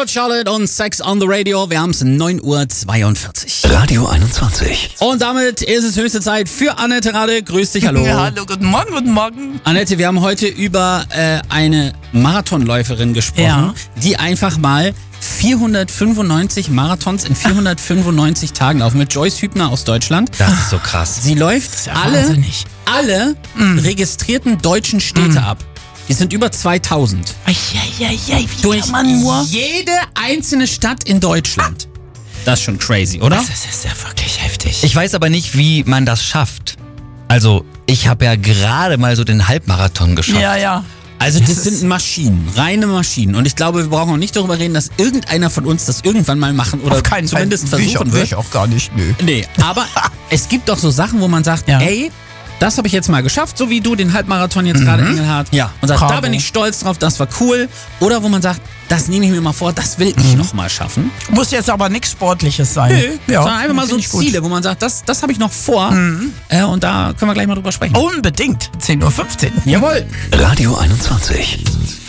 Good Charlotte und Sex on the Radio. Wir haben es 9:42 Uhr. Radio 21. Und damit ist es höchste Zeit für Annette Rade. Grüß dich, hallo. Ja, hallo, guten Morgen, guten Morgen. Annette, wir haben heute über eine Marathonläuferin gesprochen, die einfach mal 495 Marathons in 495 Tagen laufen. Mit Joyce Hübner aus Deutschland. Das ist so krass. Sie läuft alle registrierten deutschen Städte ab. Die sind über 2000. Wie Durch kann man nur? jede einzelne Stadt in Deutschland. Das ist schon crazy, oder? Das ist ja wirklich heftig. Ich weiß aber nicht, wie man das schafft. Also, ich habe ja gerade mal so den Halbmarathon geschafft. Ja. Also das sind Maschinen, reine Maschinen. Und ich glaube, wir brauchen auch nicht darüber reden, dass irgendeiner von uns das irgendwann mal machen oder Auf keinen zumindest Fall. versuchen Will wird. ich auch gar nicht, nö. Nee, aber es gibt doch so Sachen, wo man sagt, ey, das habe ich jetzt mal geschafft, so wie du den Halbmarathon jetzt gerade, Engelhardt. Ja. Und sagt, Bravo. da bin ich stolz drauf, das war cool. Oder wo man sagt, das nehme ich mir mal vor, das will ich noch mal schaffen. Muss jetzt aber nichts Sportliches sein. Sondern einfach mal so find ich gut. Ziele, wo man sagt, das habe ich noch vor. Und da können wir gleich mal drüber sprechen. Unbedingt. 10:15 Uhr. Jawohl. Radio 21.